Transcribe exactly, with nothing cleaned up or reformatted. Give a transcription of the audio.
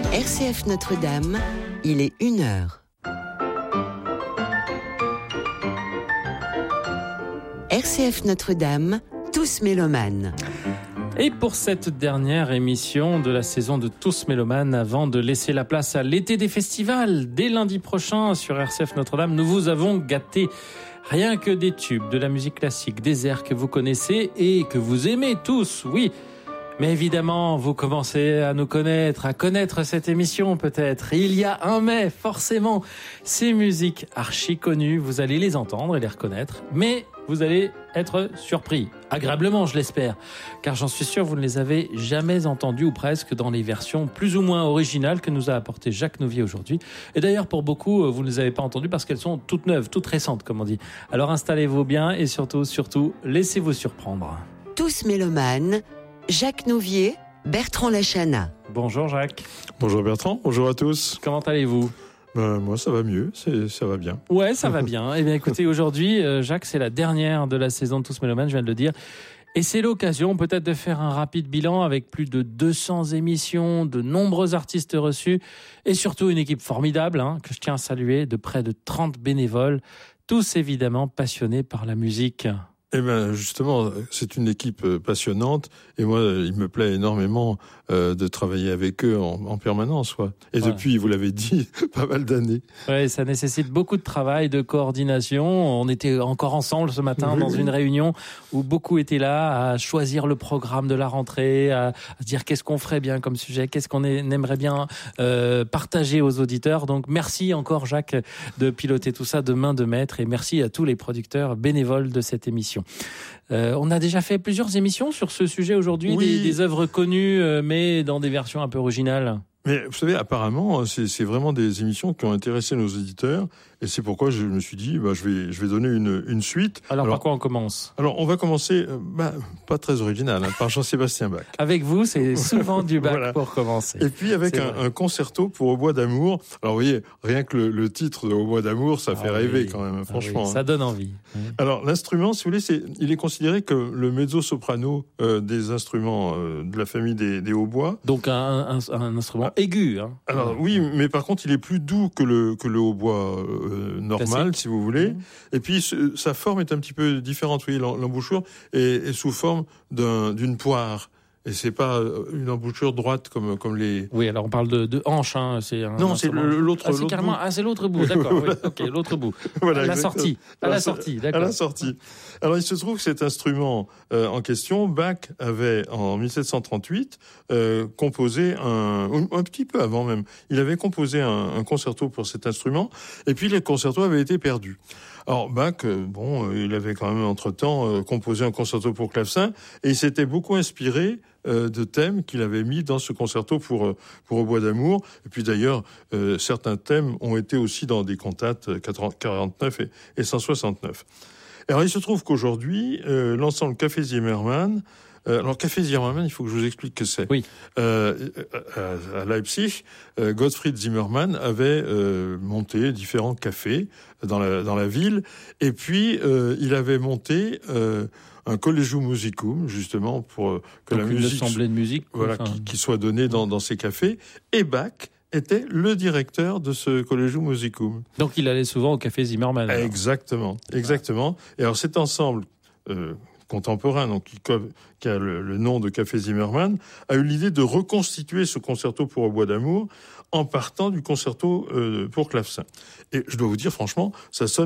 R C F Notre-Dame, il est une heure. R C F Notre-Dame, tous mélomanes. Et pour cette dernière émission de la saison de Tous Mélomanes, avant de laisser la place à l'été des festivals, dès lundi prochain sur R C F Notre-Dame, nous vous avons gâté rien que des tubes, de la musique classique, des airs que vous connaissez et que vous aimez tous, oui. Mais évidemment, vous commencez à nous connaître, à connaître cette émission peut-être. Il y a un mais, forcément, ces musiques archi connues, vous allez les entendre et les reconnaître, mais vous allez être surpris, agréablement je l'espère, car j'en suis sûr vous ne les avez jamais entendues ou presque dans les versions plus ou moins originales que nous a apporté Jacques Nouvier aujourd'hui. Et d'ailleurs pour beaucoup, vous ne les avez pas entendues parce qu'elles sont toutes neuves, toutes récentes comme on dit. Alors installez-vous bien et surtout, surtout, laissez-vous surprendre. Tous mélomanes, Jacques Nouvier, Bertrand Lachana. Bonjour Jacques. Bonjour Bertrand, bonjour à tous. Comment allez-vous ? Ben, moi, ça va mieux, c'est, ça va bien. Ouais, ça va bien. Eh bien, écoutez, aujourd'hui, euh, Jacques, c'est la dernière de la saison de Tous Mélomanes, je viens de le dire. Et c'est l'occasion peut-être de faire un rapide bilan avec plus de deux cents émissions, de nombreux artistes reçus et surtout une équipe formidable hein, que je tiens à saluer, de près de trente bénévoles, tous évidemment passionnés par la musique. Eh bien, justement, c'est une équipe passionnante et moi, il me plaît énormément euh, de travailler avec eux en, en permanence. Ouais. Et ouais. Depuis, vous l'avez dit, pas mal d'années. Oui, ça nécessite beaucoup de travail, de coordination. On était encore ensemble ce matin oui, dans oui. une réunion où beaucoup étaient là à choisir le programme de la rentrée, à, à dire qu'est-ce qu'on ferait bien comme sujet, qu'est-ce qu'on aimerait bien euh, partager aux auditeurs. Donc, merci encore, Jacques, de piloter tout ça de main de maître et merci à tous les producteurs bénévoles de cette émission. Euh, on a déjà fait plusieurs émissions sur ce sujet aujourd'hui, oui. des, des œuvres connues, euh, mais dans des versions un peu originales. Mais vous savez, apparemment, c'est, c'est vraiment des émissions qui ont intéressé nos auditeurs, et c'est pourquoi je me suis dit, bah, je vais, je vais donner une, une suite. Alors, alors par quoi on commence ? Alors, on va commencer, bah, pas très original, hein, par Jean-Sébastien Bach. Avec vous, c'est souvent du Bach voilà. pour commencer. Et puis avec un, un concerto pour Au bois d'amour. Alors, vous voyez, rien que le, le titre de Au bois d'amour, ça ah fait oui. rêver quand même, franchement. Ah oui, ça donne envie. Oui. Alors, l'instrument, si vous voulez, c'est, il est considéré comme le mezzo-soprano euh, des instruments euh, de la famille des, des hautbois. Donc un, un, un instrument ah. aigu, hein. Alors oui, mais par contre, il est plus doux que le que le hautbois euh, normal, classique. Si vous voulez. Mmh. Et puis ce, sa forme est un petit peu différente. Oui, l'embouchure est, est sous forme d'un, d'une poire. Et c'est pas une embouchure droite comme comme les. Oui, alors on parle de, de hanche, hein. C'est un non, c'est le, l'autre. Ah, c'est l'autre carrément. bout. Ah, c'est l'autre bout. D'accord. Oui. Ok, l'autre bout. Voilà, à la exactement. sortie. À la sortie. D'accord. À la sortie. Alors, il se trouve que cet instrument euh, en question, Bach avait en dix-sept cent trente-huit euh, composé un, un petit peu avant même. Il avait composé un, un concerto pour cet instrument, et puis le concerto avait été perdu. Alors Bach, euh, bon, euh, il avait quand même entre-temps euh, composé un concerto pour clavecin, et il s'était beaucoup inspiré euh, de thèmes qu'il avait mis dans ce concerto pour euh, pour Au bois d'amour. Et puis d'ailleurs, euh, certains thèmes ont été aussi dans des cantates quarante-neuf et, et cent soixante-neuf. Alors il se trouve qu'aujourd'hui, euh, l'ensemble Café Zimmermann. Euh, alors, Café Zimmermann, il faut que je vous explique que c'est. Oui. Euh, à, à Leipzig, euh, Gottfried Zimmermann avait euh, monté différents cafés dans la dans la ville, et puis euh, il avait monté euh, un Collegium Musicum justement pour que Donc la une musique, assemblée de musique, voilà, enfin... qui, qui soit donnée dans dans ces cafés. Et Bach était le directeur de ce Collegium Musicum. Donc il allait souvent au Café Zimmermann. Alors. Exactement, exactement. Et alors cet ensemble euh, contemporain, donc qui, qui a le, le nom de Café Zimmermann, a eu l'idée de reconstituer ce concerto pour Au bois d'amour en partant du concerto euh, pour clavecin. Et je dois vous dire, franchement, ça sonne